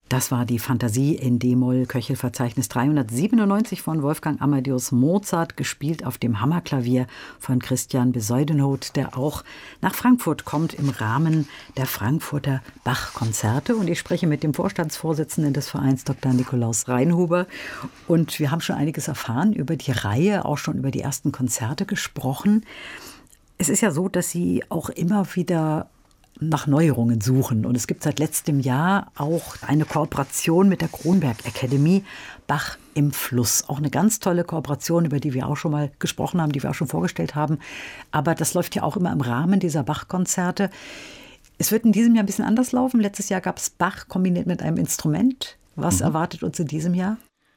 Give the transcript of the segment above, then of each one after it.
Das war die Fantasie in D-Moll, Köchelverzeichnis 397 von Wolfgang Amadeus Mozart, gespielt auf dem Hammerklavier von Christian Bezuidenhout, der auch nach Frankfurt kommt im Rahmen der Frankfurter Bach-Konzerte. Und ich spreche mit dem Vorstandsvorsitzenden des Vereins, Dr. Nikolaus Reinhuber. Und wir haben schon einiges erfahren über die Reihe, auch schon über die ersten Konzerte gesprochen. Es ist ja so, dass Sie auch immer wieder nach Neuerungen suchen. Und es gibt seit letztem Jahr auch eine Kooperation mit der Kronberg Academy, Bach im Fluss. Auch eine ganz tolle Kooperation, über die wir auch schon mal gesprochen haben, die wir auch schon vorgestellt haben. Aber das läuft ja auch immer im Rahmen dieser Bach-Konzerte. Es wird in diesem Jahr ein bisschen anders laufen. Letztes Jahr gab es Bach kombiniert mit einem Instrument. Was erwartet uns in diesem Jahr?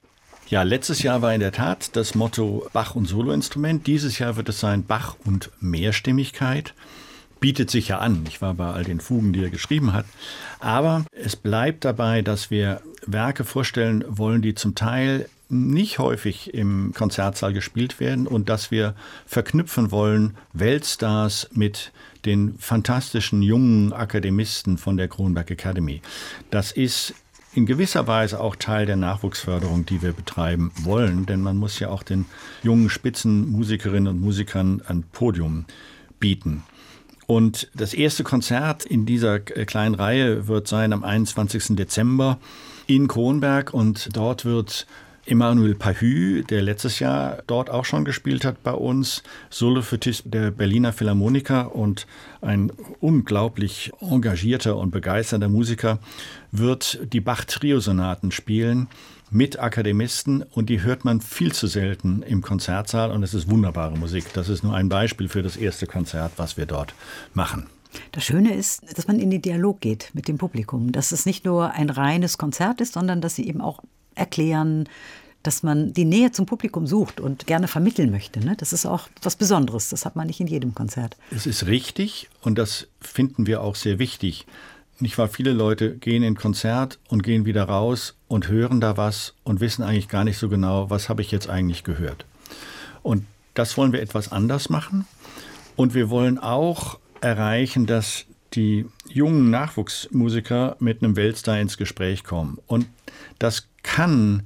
Ja, letztes Jahr war in der Tat das Motto Bach und Soloinstrument. Dieses Jahr wird es sein Bach und Mehrstimmigkeit. Bietet sich ja an, nicht wahr, bei all den Fugen, die er geschrieben hat. Aber es bleibt dabei, dass wir Werke vorstellen wollen, die zum Teil nicht häufig im Konzertsaal gespielt werden und dass wir verknüpfen wollen Weltstars mit den fantastischen jungen Akademisten von der Kronberg Academy. Das ist in gewisser Weise auch Teil der Nachwuchsförderung, die wir betreiben wollen, denn man muss ja auch den jungen Spitzenmusikerinnen und Musikern ein Podium bieten. Und das erste Konzert in dieser kleinen Reihe wird sein am 21. Dezember in Kronberg. Und dort wird Emmanuel Pahü, der letztes Jahr dort auch schon gespielt hat bei uns, Soloflötist der Berliner Philharmoniker und ein unglaublich engagierter und begeisterter Musiker, wird die Bach-Trio-Sonaten spielen mit Akademisten, und die hört man viel zu selten im Konzertsaal, und es ist wunderbare Musik. Das ist nur ein Beispiel für das erste Konzert, was wir dort machen. Das Schöne ist, dass man in den Dialog geht mit dem Publikum, dass es nicht nur ein reines Konzert ist, sondern dass Sie eben auch erklären, dass man die Nähe zum Publikum sucht und gerne vermitteln möchte. Ne? Das ist auch was Besonderes, das hat man nicht in jedem Konzert. Es ist richtig, und das finden wir auch sehr wichtig. Nicht wahr? Viele Leute gehen in ein Konzert und gehen wieder raus und hören da was und wissen eigentlich gar nicht so genau, was habe ich jetzt eigentlich gehört. Und das wollen wir etwas anders machen. Und wir wollen auch erreichen, dass die jungen Nachwuchsmusiker mit einem Weltstar ins Gespräch kommen. Und das kann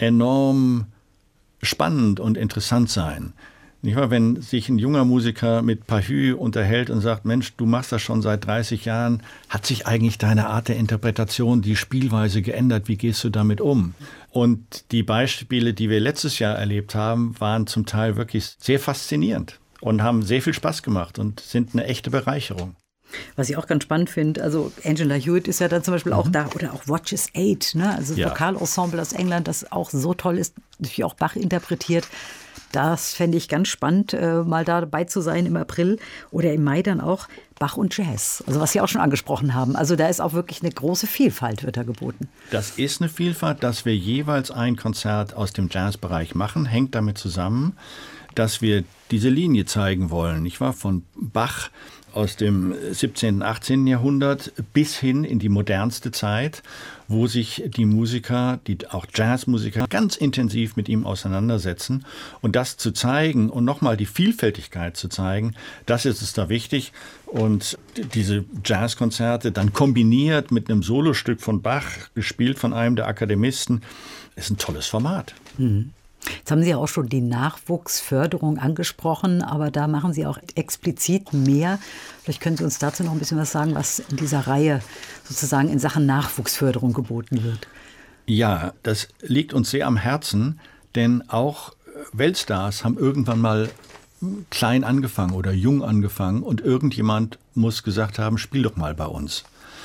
enorm spannend und interessant sein. Nicht wahr? Wenn sich ein junger Musiker mit Pahü unterhält und sagt, Mensch, du machst das schon seit 30 Jahren, hat sich eigentlich deine Art der Interpretation, die Spielweise geändert? Wie gehst du damit um? Und die Beispiele, die wir letztes Jahr erlebt haben, waren zum Teil wirklich sehr faszinierend und haben sehr viel Spaß gemacht und sind eine echte Bereicherung. Was ich auch ganz spannend finde, also Angela Hewitt ist ja dann zum Beispiel auch da, oder auch Watches 8, ne? Also das Vokalensemble aus England, das auch so toll ist, wie auch Bach interpretiert. Das fände ich ganz spannend, mal da dabei zu sein im April oder im Mai dann auch. Bach und Jazz, also was Sie auch schon angesprochen haben. Also da ist auch wirklich eine große Vielfalt, wird da geboten. Das ist eine Vielfalt, dass wir jeweils ein Konzert aus dem Jazzbereich machen, hängt damit zusammen, dass wir diese Linie zeigen wollen, nicht wahr? Von Bach aus dem 17., 18. Jahrhundert bis hin in die modernste Zeit, wo sich die Musiker, auch Jazzmusiker, ganz intensiv mit ihm auseinandersetzen. Und das zu zeigen und nochmal die Vielfältigkeit zu zeigen, das ist es da wichtig. Und diese Jazzkonzerte dann kombiniert mit einem Solostück von Bach, gespielt von einem der Akademisten, ist ein tolles Format. Mhm. Jetzt haben Sie ja auch schon die Nachwuchsförderung angesprochen, aber da machen Sie auch explizit mehr. Vielleicht können Sie uns dazu noch ein bisschen was sagen, was in dieser Reihe sozusagen in Sachen Nachwuchsförderung geboten wird. Ja, das liegt uns sehr am Herzen, denn auch Weltstars haben irgendwann mal klein angefangen oder jung angefangen, und irgendjemand muss gesagt haben, spiel doch mal bei uns.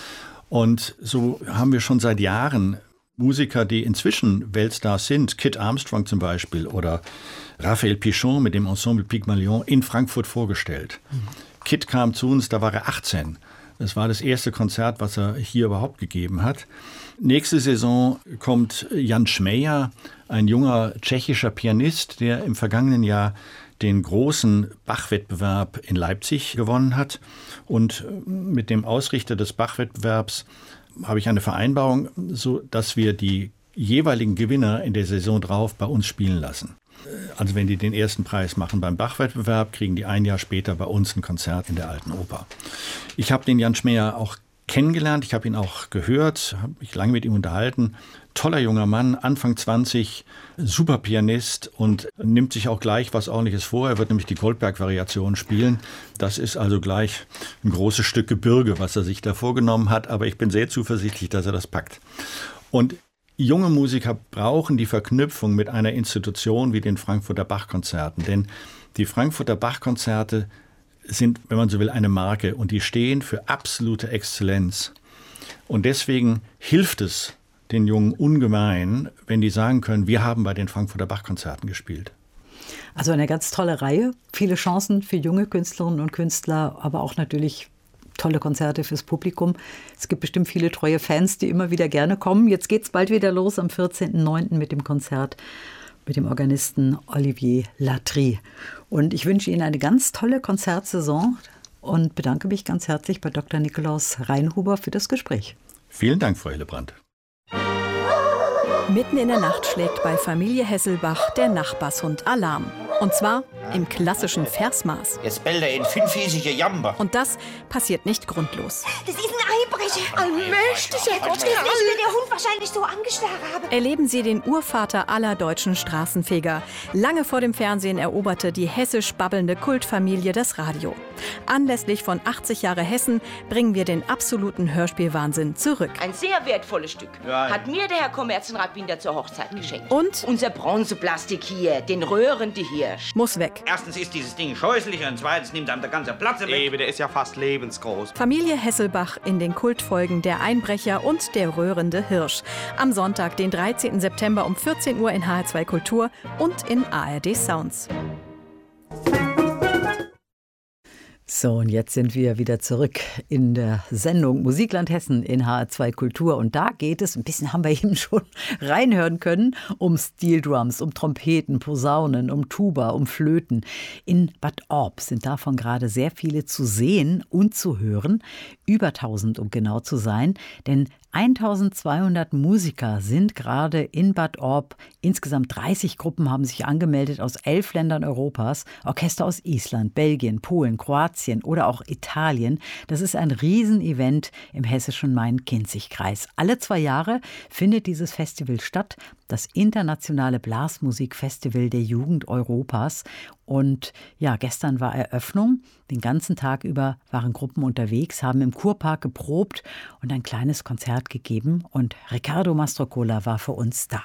Und so haben wir schon seit Jahren Musiker, die inzwischen Weltstars sind, Kit Armstrong zum Beispiel oder Raphael Pichon mit dem Ensemble Pygmalion in Frankfurt vorgestellt. Kit kam zu uns, da war er 18. Das war das erste Konzert, was er hier überhaupt gegeben hat. Nächste Saison kommt Jan Schmeyer, ein junger tschechischer Pianist, der im vergangenen Jahr den großen Bach-Wettbewerb in Leipzig gewonnen hat. Und mit dem Ausrichter des Bach-Wettbewerbs habe ich eine Vereinbarung, so dass wir die jeweiligen Gewinner in der Saison drauf bei uns spielen lassen. Also wenn die den ersten Preis machen beim Bach-Wettbewerb, kriegen die ein Jahr später bei uns ein Konzert in der Alten Oper. Ich habe den Jan Schmeyer auch kennengelernt, ich habe ihn auch gehört, habe mich lange mit ihm unterhalten. Toller junger Mann, Anfang 20, super Pianist und nimmt sich auch gleich was Ordentliches vor. Er wird nämlich die Goldberg-Variation spielen. Das ist also gleich ein großes Stück Gebirge, was er sich da vorgenommen hat. Aber ich bin sehr zuversichtlich, dass er das packt. Und junge Musiker brauchen die Verknüpfung mit einer Institution wie den Frankfurter Bachkonzerten. Denn die Frankfurter Bachkonzerte sind, wenn man so will, eine Marke und die stehen für absolute Exzellenz. Und deswegen hilft es den Jungen ungemein, wenn die sagen können, wir haben bei den Frankfurter Bachkonzerten gespielt. Also eine ganz tolle Reihe, viele Chancen für junge Künstlerinnen und Künstler, aber auch natürlich tolle Konzerte fürs Publikum. Es gibt bestimmt viele treue Fans, die immer wieder gerne kommen. Jetzt geht es bald wieder los am 14.09. mit dem Konzert mit dem Organisten Olivier Latry. Und ich wünsche Ihnen eine ganz tolle Konzertsaison und bedanke mich ganz herzlich bei Dr. Nikolaus Reinhuber für das Gespräch. Vielen Dank, Frau Hillebrand. Mitten in der Nacht schlägt bei Familie Hesselbach der Nachbarshund Alarm. Und zwar im klassischen Versmaß. Jetzt bellt er in fünfhiesige Jamber. Und das passiert nicht grundlos. Das ist ein Einbrecher. Allmächtiger Gott. Ich will der Hund wahrscheinlich so angeschlagen haben. Erleben Sie den Urvater aller deutschen Straßenfeger. Lange vor dem Fernsehen eroberte die hessisch babbelnde Kultfamilie das Radio. Anlässlich von 80 Jahre Hessen bringen wir den absoluten Hörspielwahnsinn zurück. Ein sehr wertvolles Stück. Ja. Hat mir der Herr Kommerzienrat Binder zur Hochzeit geschenkt. Und? Unser Bronzeplastik hier, den röhrende Hirsch. Muss weg. Erstens ist dieses Ding scheußlich und zweitens nimmt einem der ganze Platz weg. Eben, der ist ja fast lebensgroß. Familie Hesselbach in den Kultfolgen Der Einbrecher und Der röhrende Hirsch. Am Sonntag, den 13. September um 14 Uhr in HR2 Kultur und in ARD Sounds. So, und jetzt sind wir wieder zurück in der Sendung Musikland Hessen in HR2 Kultur. Und da geht es, ein bisschen haben wir eben schon reinhören können, um Steel Drums, um Trompeten, Posaunen, um Tuba, um Flöten. In Bad Orb sind davon gerade sehr viele zu sehen und zu hören. Über 1000, um genau zu sein. Denn 1200 Musiker sind gerade in Bad Orb. Insgesamt 30 Gruppen haben sich angemeldet aus 11 Ländern Europas. Orchester aus Island, Belgien, Polen, Kroatien oder auch Italien. Das ist ein Riesenevent im hessischen Main-Kinzig-Kreis. Alle 2 Jahre findet dieses Festival statt. Das internationale Blasmusikfestival der Jugend Europas. Und ja, gestern war Eröffnung. Den ganzen Tag über waren Gruppen unterwegs, haben im Kurpark geprobt und ein kleines Konzert gegeben. Und Riccardo Mastrocola war für uns da.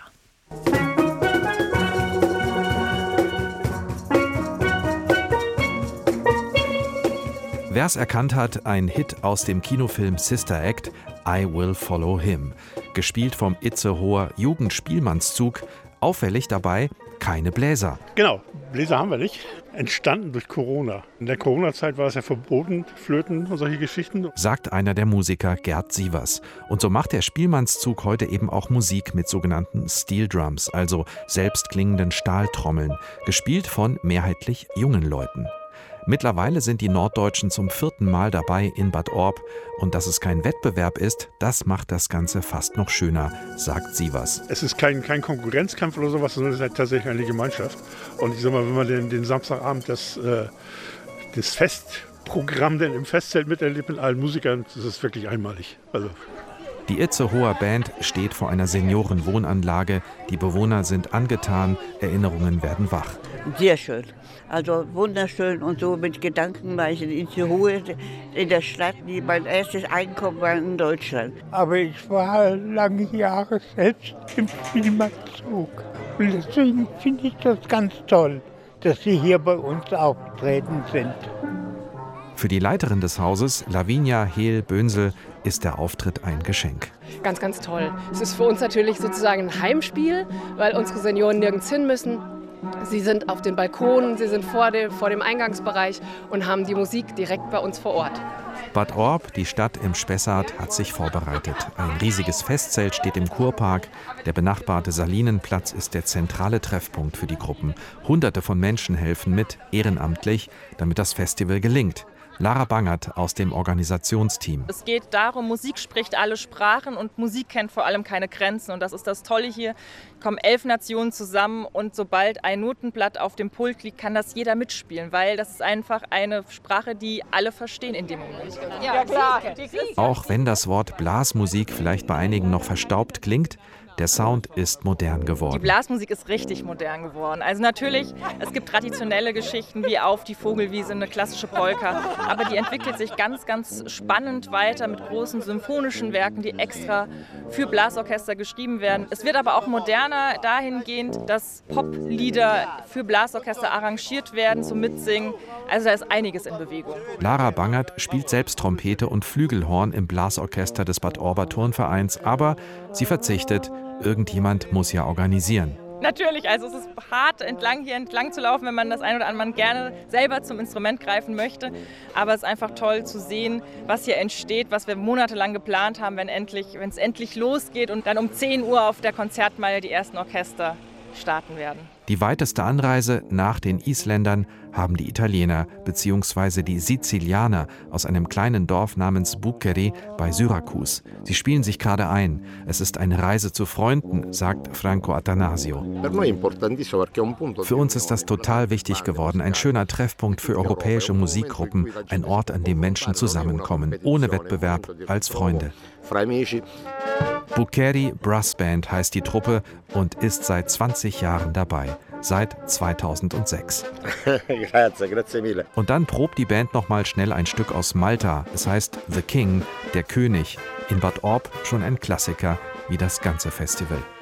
Wer es erkannt hat, ein Hit aus dem Kinofilm Sister Act, I Will Follow Him. Gespielt vom Itzehoer Jugendspielmannszug. Auffällig dabei, keine Bläser. Genau, Bläser haben wir nicht. Entstanden durch Corona. In der Corona-Zeit war es ja verboten, Flöten und solche Geschichten. Sagt einer der Musiker, Gerd Sievers. Und so macht der Spielmannszug heute eben auch Musik mit sogenannten Steel Drums, also selbstklingenden Stahltrommeln, gespielt von mehrheitlich jungen Leuten. Mittlerweile sind die Norddeutschen zum 4. Mal dabei in Bad Orb. Und dass es kein Wettbewerb ist, das macht das Ganze fast noch schöner, sagt Sievers. Es ist kein Konkurrenzkampf oder sowas, sondern es ist halt tatsächlich eine Gemeinschaft. Und ich sag mal, wenn man den Samstagabend das Festprogramm denn im Festzelt miterlebt mit allen Musikern, das ist wirklich einmalig. Also. Die Itzehoer Band steht vor einer Seniorenwohnanlage. Die Bewohner sind angetan, Erinnerungen werden wach. Sehr schön. Also wunderschön und so mit Gedanken war ich in Itzehoe, in der Stadt, die mein erstes Einkommen war in Deutschland. Aber ich war lange Jahre selbst im Spielmannszug. Und deswegen finde ich das ganz toll, dass Sie hier bei uns aufgetreten sind. Für die Leiterin des Hauses, Lavinia Hehl-Bönsel, ist der Auftritt ein Geschenk. Ganz, ganz toll. Es ist für uns natürlich sozusagen ein Heimspiel, weil unsere Senioren nirgends hin müssen. Sie sind auf den Balkonen, sie sind vor dem Eingangsbereich und haben die Musik direkt bei uns vor Ort. Bad Orb, die Stadt im Spessart, hat sich vorbereitet. Ein riesiges Festzelt steht im Kurpark. Der benachbarte Salinenplatz ist der zentrale Treffpunkt für die Gruppen. Hunderte von Menschen helfen mit, ehrenamtlich, damit das Festival gelingt. Lara Bangert aus dem Organisationsteam. Es geht darum, Musik spricht alle Sprachen und Musik kennt vor allem keine Grenzen. Und das ist das Tolle hier. Kommen 11 Nationen zusammen und sobald ein Notenblatt auf dem Pult liegt, kann das jeder mitspielen, weil das ist einfach eine Sprache, die alle verstehen in dem Moment. Ja, klar. Auch wenn das Wort Blasmusik vielleicht bei einigen noch verstaubt klingt, der Sound ist modern geworden. Die Blasmusik ist richtig modern geworden. Also natürlich, es gibt traditionelle Geschichten wie Auf die Vogelwiese, eine klassische Polka, aber die entwickelt sich ganz, ganz spannend weiter mit großen symphonischen Werken, die extra für Blasorchester geschrieben werden. Es wird aber auch moderner dahingehend, dass Poplieder für Blasorchester arrangiert werden zum Mitsingen. Also da ist einiges in Bewegung. Lara Bangert spielt selbst Trompete und Flügelhorn im Blasorchester des Bad Orber Turnvereins, aber sie verzichtet. Irgendjemand muss ja organisieren. Natürlich, also es ist hart, hier entlang zu laufen, wenn man das ein oder andere gerne selber zum Instrument greifen möchte. Aber es ist einfach toll zu sehen, was hier entsteht, was wir monatelang geplant haben, wenn es endlich losgeht und dann um 10 Uhr auf der Konzertmeile die ersten Orchester starten werden. Die weiteste Anreise nach den Isländern haben die Italiener bzw. die Sizilianer aus einem kleinen Dorf namens Buccheri bei Syrakus. Sie spielen sich gerade ein. Es ist eine Reise zu Freunden, sagt Franco Attanasio. Für uns ist das total wichtig geworden. Ein schöner Treffpunkt für europäische Musikgruppen. Ein Ort, an dem Menschen zusammenkommen. Ohne Wettbewerb, als Freunde. Buccheri Brass Band heißt die Truppe und ist seit 20 Jahren dabei. Seit 2006. Und dann probt die Band nochmal schnell ein Stück aus Malta. Es heißt The King, der König. In Bad Orb schon ein Klassiker, wie das ganze Festival.